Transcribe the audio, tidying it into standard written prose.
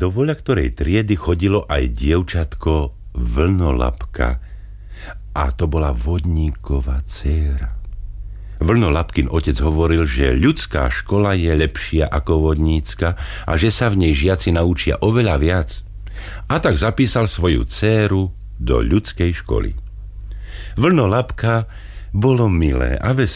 Do voľaktorej triedy chodilo aj dievčatko Vlnolapka. A to bola vodníkova dcéra. Vlnolapkin otec hovoril, že ľudská škola je lepšia ako vodnícka a že sa v nej žiaci naučia oveľa viac. A tak zapísal svoju dcéru do ľudskej školy. Vlnolapka bolo milé a veselé.